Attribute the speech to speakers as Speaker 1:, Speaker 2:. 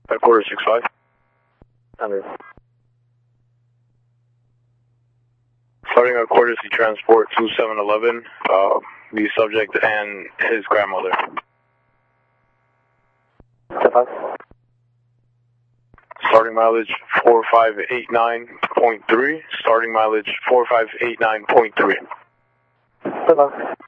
Speaker 1: Headquarters 65.
Speaker 2: Under.
Speaker 1: Starting our courtesy transport 2711, the subject and his grandmother.
Speaker 2: Step 5.
Speaker 1: Starting mileage 4589.3. Starting mileage 4589.3.
Speaker 2: Step 5.